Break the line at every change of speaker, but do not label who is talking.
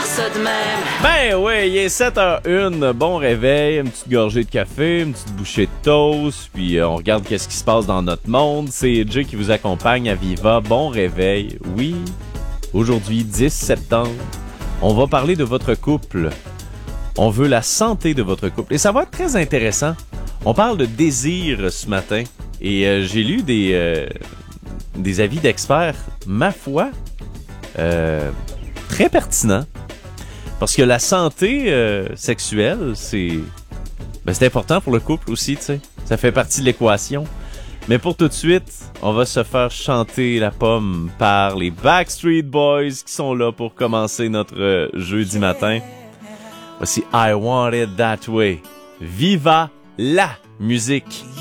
faire ça de même.
Ben oui, il est 7h01, bon réveil, une petite gorgée de café, une petite bouchée de toast, puis on regarde qu'est-ce qui se passe dans notre monde. C'est Jay qui vous accompagne à Viva, bon réveil. Oui, aujourd'hui, 10 septembre, on va parler de votre couple. On veut la santé de votre couple. Et ça va être très intéressant. On parle de désir ce matin. Et j'ai lu des avis d'experts, ma foi, très pertinents. Parce que la santé sexuelle, c'est important pour le couple aussi, tu sais. Ça fait partie de l'équation. Mais pour tout de suite, on va se faire chanter la pomme par les Backstreet Boys qui sont là pour commencer notre jeudi matin. Voici I Want It That Way. Viva la musique!